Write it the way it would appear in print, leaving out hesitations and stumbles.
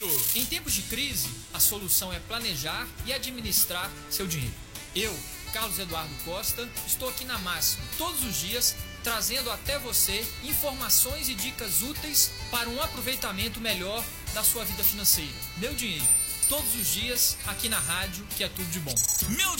Em tempos de crise, a solução é planejar e administrar seu dinheiro. Eu, Carlos Eduardo Costa, estou aqui na Máximo todos os dias, trazendo até você informações e dicas úteis para um aproveitamento melhor da sua vida financeira. Meu dinheiro, todos os dias aqui na rádio, que é tudo de bom.